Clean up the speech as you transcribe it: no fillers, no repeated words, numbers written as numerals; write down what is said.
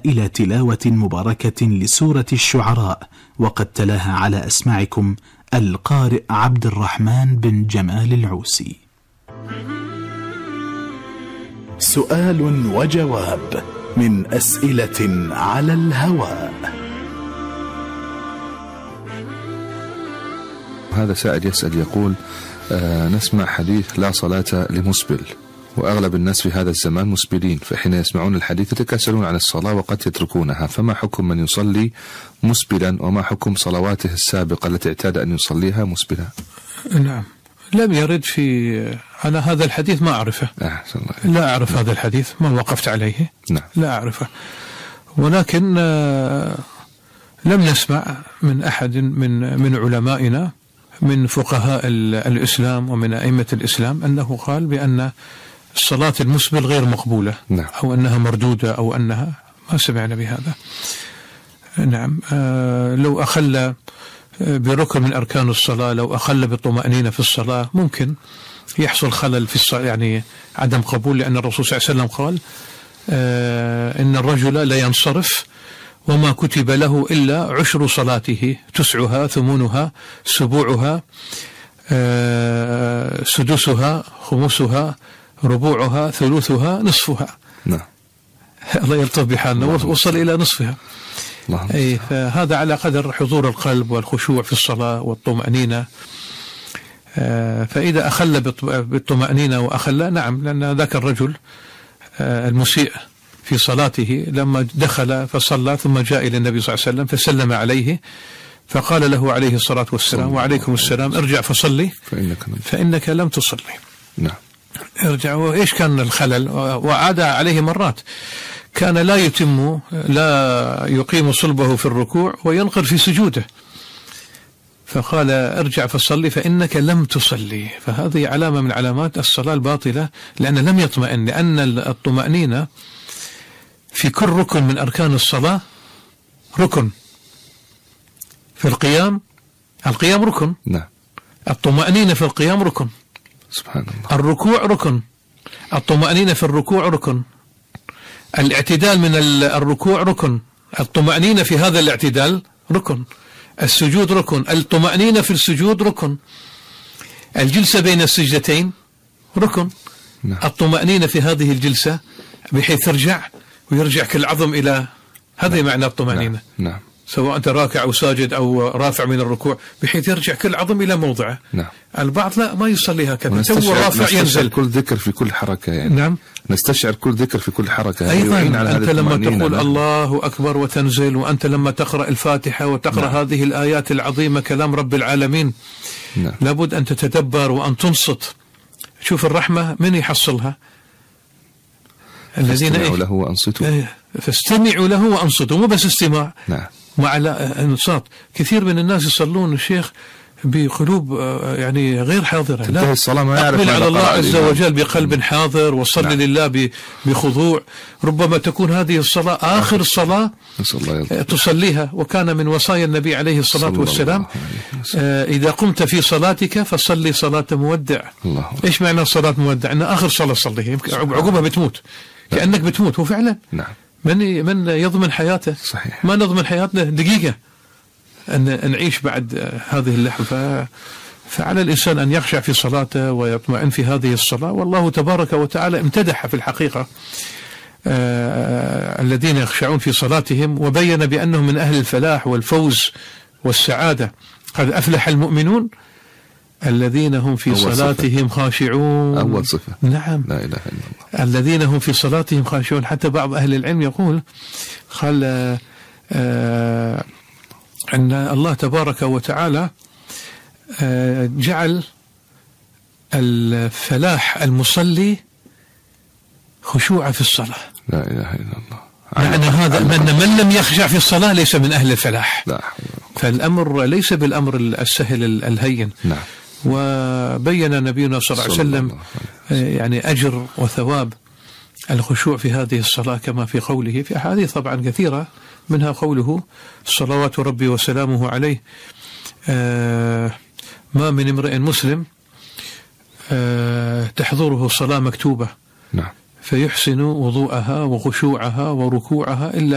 إلى تلاوة مباركة لسورة الشعراء، وقد تلاها على أسماعكم القارئ عبد الرحمن بن جمال العوسي. سؤال وجواب من أسئلة على الهواء. هذا سائل يسأل يقول: نسمع حديث لا صلاة لمسبل، وأغلب الناس في هذا الزمان مسبلين، فحين يسمعون الحديث يتكاسلون عن الصلاة وقد يتركونها، فما حكم من يصلي مسبلا، وما حكم صلواته السابقة التي اعتاد أن يصليها مسبلا؟ نعم، لم يرد أنا هذا الحديث ما أعرفه. لا أعرف هذا الحديث، ما وقفت عليه. نعم. لا أعرفه، ولكن لم نسمع من أحد من علمائنا من فقهاء الإسلام ومن أئمة الإسلام أنه قال بأن الصلاة المسبل غير مقبولة. نعم. أو أنها مردودة أو أنها، ما سمعنا بهذا. نعم. لو أخل بركن من أركان الصلاة، لو أخل بالطمأنينة في الصلاة، ممكن يحصل خلل في الصلاة، يعني عدم قبول، لأن الرسول صلى الله عليه وسلم قال إن الرجل لا ينصرف وما كتب له إلا عشر صلاته، تسعها، ثمنها، سبوعها، سدسها، خمسها، ربوعها، ثلثها، نصفها. نعم. الله يلطف بحالنا، وصل إلى نصفها. أي، فهذا على قدر حضور القلب والخشوع في الصلاة والطمأنينة. فإذا أخل بالطمأنينة وأخل، نعم، لأن ذاك الرجل المسيء في صلاته لما دخل فصلى ثم جاء إلى النبي صلى الله عليه وسلم فسلم عليه، فقال له عليه الصلاة والسلام: وعليكم السلام، ارجع فصلي فإنك لم تصلي. نعم. ارجع. وإيش كان الخلل؟ وعاد عليه مرات، كان لا يقيم صلبه في الركوع وينقر في سجوده، فقال: ارجع فصلي فإنك لم تصلي. فهذه علامة من علامات الصلاة الباطلة، لأن لم يطمئن، لأن الطمأنينة في كل ركن من أركان الصلاة ركن. في القيام ركن. نعم. الطمأنينة في القيام ركن. سبحان الله. الركوع ركن. الطمأنينة في الركوع ركن. الاعتدال من الركوع ركن. الطمأنينة في هذا الاعتدال ركن. السجود ركن. الطمأنينة في السجود ركن. الجلسة بين السجدتين ركن. نعم. الطمأنينة في هذه الجلسة بحيث يرجع كل عظم إلى هذا. نعم. معنى الطمأنينة. نعم. سواء أنت راكع أو ساجد أو رافع من الركوع، بحيث يرجع كل عظم إلى موضعه. نعم. البعض لا، ما يصلي هكذا، تو رافع ينزل. كل ذكر في كل حركة يعني. نعم. نستشعر كل ذكر في كل حركة. أيضا أنت لما تقول الله أكبر وتنزل، وأنت لما تقرأ الفاتحة وتقرأ نعم. هذه الآيات العظيمة كلام رب العالمين. نعم. لابد أن تتدبر وأن تنصت. شوف الرحمة من يحصلها؟ الذين فاستمعوا له وأنصتوا. فاستمعوا له وأنصتوا، مو بس استماع. نعم. مع الانصات. كثير من الناس يصلون الشيخ بقلوب يعني غير حاضرة. لا، الصلاة ما يعرف أقبل على الله عز وجل بقلب حاضر، وصل نعم. لله بخضوع. ربما تكون هذه الصلاة آخر الصلاة تصليها، وكان من وصايا النبي عليه الصلاة والسلام: إذا قمت في صلاتك فصلي صلاة مودع. إيش معنى صلاة مودع؟ أن آخر صلاة صليها، عقبها بتموت، كأنك بتموت. وفعلا نعم. من يضمن حياته؟ صحيح. ما نضمن حياتنا دقيقة أن نعيش بعد هذه اللحظة. فعلى الإنسان أن يخشع في صلاته ويطمئن في هذه الصلاة. والله تبارك وتعالى امتدح في الحقيقة الذين يخشعون في صلاتهم، وبين بأنهم من أهل الفلاح والفوز والسعادة. قد أفلح المؤمنون الذين هم في صلاتهم خاشعون. أول صفة. نعم. لا إله إلا الله. الذين هم في صلاتهم خاشعون. حتى بعض أهل العلم يقول أن الله تبارك وتعالى جعل الفلاح المصلي خشوع في الصلاة. لا إله إلا الله. معنى هذا من لم يخشع في الصلاة ليس من أهل الفلاح. لا. فالأمر ليس بالأمر السهل الهين. نعم. وبين نبينا صلى الله عليه وسلم يعني أجر وثواب الخشوع في هذه الصلاة، كما في قوله في أحاديث طبعا كثيرة، منها قوله صلوات ربي وسلامه عليه: ما من امرئ مسلم تحضره صلاة مكتوبة نعم. فيحسن وضوءها وخشوعها وركوعها إلا